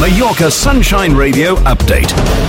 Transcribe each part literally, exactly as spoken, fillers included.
Mallorca Sunshine Radio update.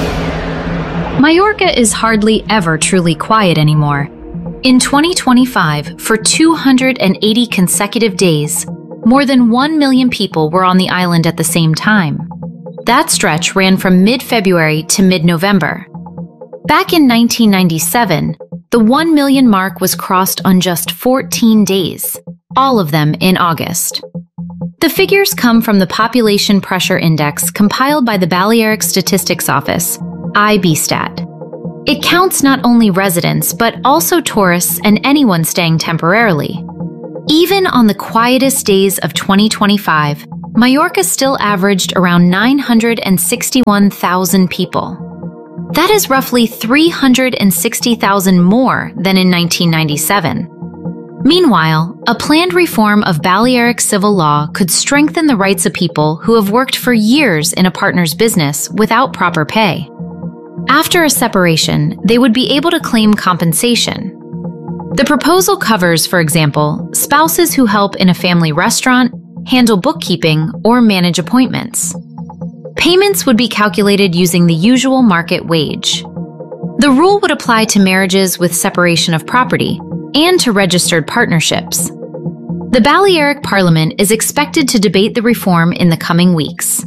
Mallorca is hardly ever truly quiet anymore. In twenty twenty-five, for two hundred eighty consecutive days, more than one million people were on the island at the same time. That stretch ran from mid-February to mid-November. Back in nineteen ninety-seven, the one million mark was crossed on just fourteen days, all of them in August. The figures come from the Population Pressure Index compiled by the Balearic Statistics Office, I B STAT. It counts not only residents, but also tourists and anyone staying temporarily. Even on the quietest days of twenty twenty-five, Mallorca still averaged around nine hundred sixty-one thousand people. That is roughly three hundred sixty thousand more than in nineteen ninety-seven. Meanwhile, a planned reform of Balearic civil law could strengthen the rights of people who have worked for years in a partner's business without proper pay. After a separation, they would be able to claim compensation. The proposal covers, for example, spouses who help in a family restaurant, handle bookkeeping, or manage appointments. Payments would be calculated using the usual market wage. The rule would apply to marriages with separation of property and to registered partnerships. The Balearic Parliament is expected to debate the reform in the coming weeks.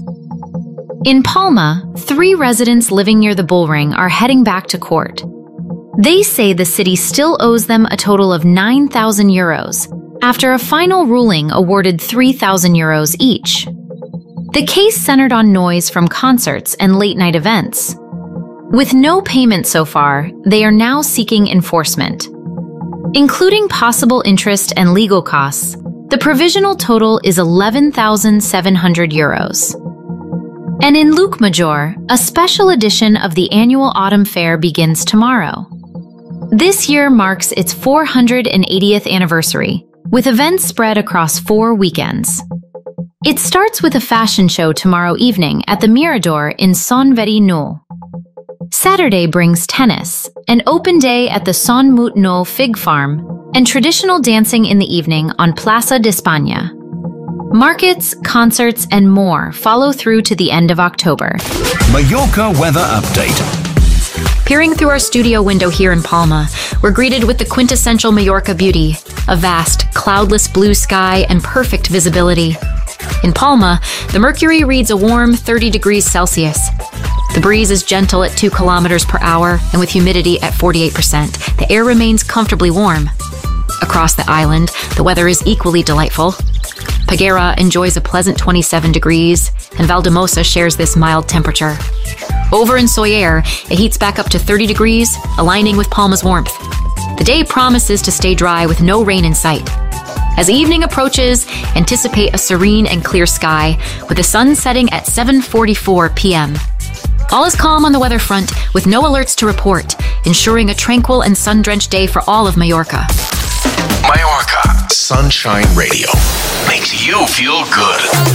In Palma, three residents living near the bullring are heading back to court. They say the city still owes them a total of nine thousand euros, after a final ruling awarded three thousand euros each. The case centered on noise from concerts and late-night events. With no payment so far, they are now seeking enforcement. Including possible interest and legal costs, the provisional total is eleven thousand seven hundred euros. And in Llucmajor, a special edition of the annual Autumn Fair begins tomorrow. This year marks its four hundred eightieth anniversary, with events spread across four weekends. It starts with a fashion show tomorrow evening at the Mirador in Son Verí Nou. Saturday brings tennis, an open day at the Son Mut Nou Fig Farm, and traditional dancing in the evening on Plaça d'Espanya. Markets, concerts, and more follow through to the end of October. Mallorca weather update. Peering through our studio window here in Palma, we're greeted with the quintessential Mallorca beauty, a vast, cloudless blue sky and perfect visibility. In Palma, the mercury reads a warm thirty degrees Celsius. The breeze is gentle at two kilometers per hour, and with humidity at forty-eight percent, the air remains comfortably warm. Across the island, the weather is equally delightful. Peguera enjoys a pleasant twenty-seven degrees, and Valdemosa shares this mild temperature. Over in Sóller, it heats back up to thirty degrees, aligning with Palma's warmth. The day promises to stay dry with no rain in sight. As evening approaches, anticipate a serene and clear sky, with the sun setting at seven forty-four p m All is calm on the weather front, with no alerts to report, ensuring a tranquil and sun-drenched day for all of Mallorca. Mallorca Sunshine Radio makes you feel good.